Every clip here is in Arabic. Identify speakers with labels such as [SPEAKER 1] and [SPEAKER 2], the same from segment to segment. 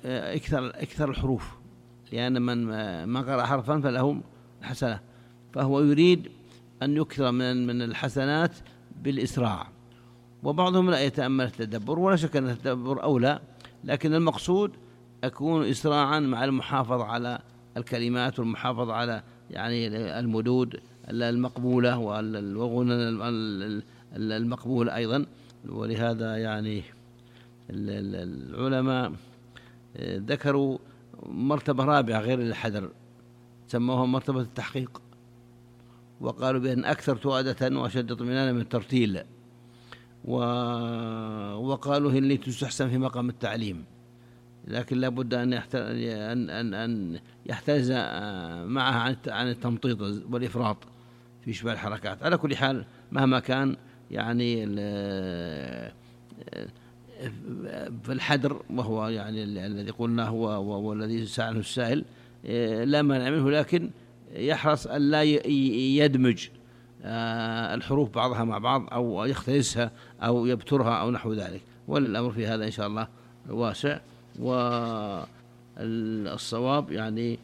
[SPEAKER 1] اكثر الحروف، لأن من قرأ حرفا فله حسنة، فهو يريد أن يكثر من الحسنات بالإسراع. وبعضهم لا يتأمل التدبر، ولا شك أن التدبر أولى، لكن المقصود أكون إسراعا مع المحافظة على الكلمات، والمحافظة على يعني المدود المقبولة والغنى المقبولة أيضا. ولهذا يعني العلماء ذكروا مرتبة رابعة غير الحذر، سموها مرتبة التحقيق، وقالوا بأن أكثر تؤدة وأشد اطمئنانا من الترتيل، وقالوا هي اللي تستحسن في مقام التعليم، لكن لا بد أن يحترز معها عن التمطيط والإفراط في إشباع الحركات. على كل حال مهما كان يعني في الحذر، وهو يعني الذي قلنا هو الذي سأله السائل، لا مانع منه، لكن يحرص أن لا يدمج الحروف بعضها مع بعض، أو يختلسها أو يبترها أو نحو ذلك. والأمر في هذا إن شاء الله واسع. والصواب يعني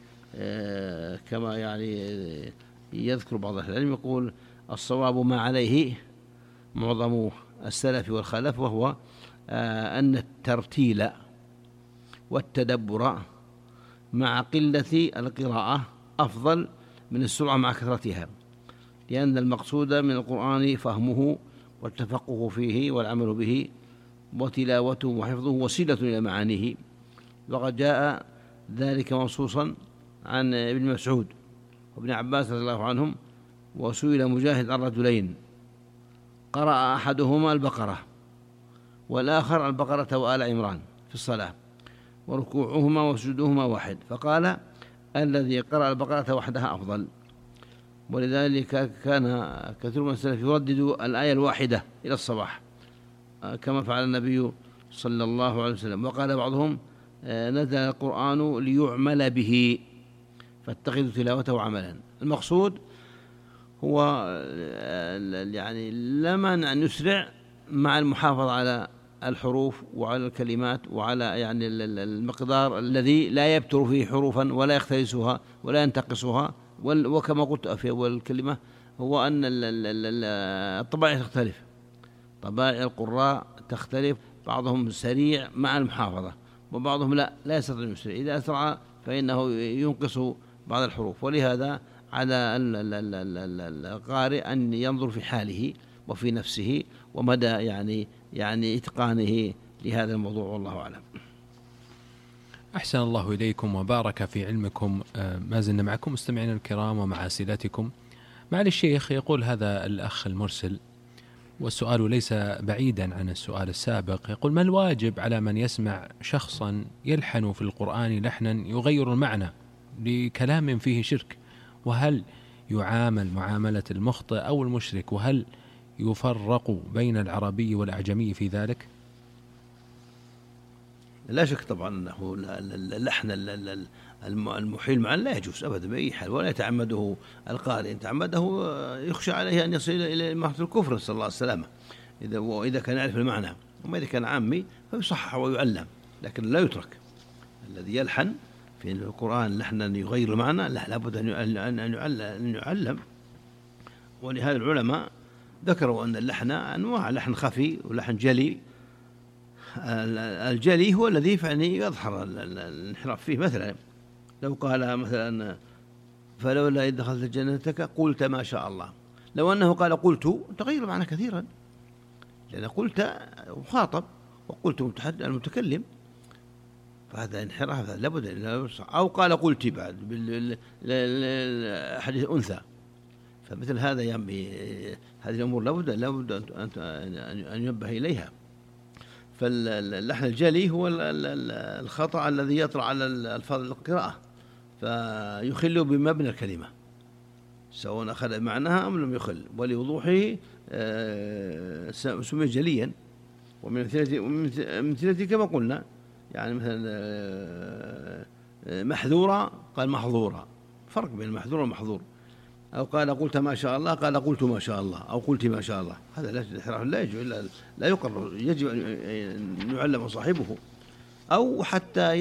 [SPEAKER 1] كما يعني يذكر بعض أهل العلم، يقول الصواب ما عليه معظم السلف والخلف، وهو أن الترتيل والتدبر مع قلة القراءة أفضل من السرعة مع كثرتها، لأن المقصود من القرآن فهمه والتفقه فيه والعمل به، وتلاوته وحفظه وسيلة إلى معانيه. وقد جاء ذلك منصوصا عن ابن مسعود وابن عباس رضي الله عنهم. وسئل مجاهد عن رجلين قرأ أحدهما البقرة والآخر البقرة وآل عمران في الصلاة، وركوعهما وسجودهما واحد، فقال الذي قرأ البقرة وحدها أفضل. ولذلك كان كثير من السلف يردد الآية الواحدة إلى الصباح كما فعل النبي صلى الله عليه وسلم. وقال بعضهم نزل القرآن ليعمل به فاتخذوا تلاوته عملا. المقصود هو يعني لا مانع أن يسرع مع المحافظة على الحروف وعلى الكلمات وعلى يعني المقدار الذي لا يبتر فيه حروفا ولا يختلسها ولا ينتقصها. وكما قلت في أول الكلمة هو أن الطبائع تختلف، طبائع القراء تختلف، بعضهم سريع مع المحافظة وبعضهم لا يستطيع أن يسرع، إذا أسرع فإنه ينقص بعض الحروف. ولهذا على القارئ أن ينظر في حاله وفي نفسه ومدى يعني إتقانه لهذا الموضوع، والله أعلم.
[SPEAKER 2] أحسن الله إليكم وبارك في علمكم. ما زلنا معكم مستمعين الكرام ومع أسئلتكم. معالي الشيخ، يقول هذا الأخ المرسل، والسؤال ليس بعيدا عن السؤال السابق، يقول: ما الواجب على من يسمع شخصا يلحن في القرآن لحنا يغير المعنى لكلام فيه شرك؟ وهل يعامل معاملة المخطئ أو المشرك؟ وهل يفرق بين العربي والأعجمي في ذلك؟
[SPEAKER 1] لا شك طبعا أنه اللحن المحيل معا لا يجوز أبدا بأي حال، ولا يتعمده القارئ. إن تعمده يخشى عليه أن يصل إلى مرحلة الكفر، نسأل الله السلامة، إذا كان يعرف المعنى. وما إذا كان عامي فيصحح ويعلم، لكن لا يترك. الذي يلحن في القرآن لحنا يغير المعنى لا بد أن يعلم. ولهذا العلماء ذكروا أن اللحن أنواع: لحن خفي ولحن جلي. الجلي هو الذي يعني يظهر الانحراف فيه، مثلا لو قال مثلا: فلولا إذ دخلت جنتك قلت ما شاء الله، لو أنه قال قلت تغير معنى كثيرا، لأن قلت مخاطب وقلت المتكلم، فهذا انحراف لابد. أو قال قلت بعد حديث أنثى، فمثل هذا هذه الأمور لابد أن ينبه إليها. فاللحن الجلي هو الخطأ الذي يطرأ على الفاظ القراءة فيخل بمبنى الكلمة، سواء أخذ معناها أم لم يخل، ولوضوحه سمي جليا. ومن أمثلته كما قلنا، يعني مثلا محذورة قال محظورة، فرق بين المحذور والمحظور. أو قال قلت ما شاء الله قال قلت ما شاء الله، أو قلت ما شاء الله. هذا لا يجوز، لا يقرر، يجب أن يعلم صاحبه. أو حتى